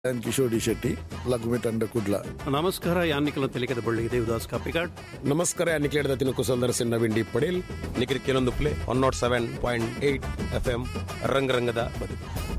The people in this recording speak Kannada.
ಕಿಶೋರ್ ಶೆಟ್ಟಿ ಲಘುಮಿ ತಂಡ ಕುಡ್ಲ. ನಮಸ್ಕಾರ ಯಾನ್ನಿಕಲ ತೆಲಿಕದ ಬಳ್ಳಿ ದೇವದಾಸ್ ಕಾಪಿಕಾಡ್. ನಮಸ್ಕಾರ ಯಾನ್ನಿಕಲೇಡದ ತಿನ್ನು ಕುಸಲ್ದರ ಸಿನ್ನ ವಿಂಡಿ ಪಡೇಲ್ ನಿಖಿಲ್ ಕೆಲವೊಂದು ಪ್ಲೇ 107.8 FM ರಂಗರಂಗದ ಬದುಕು.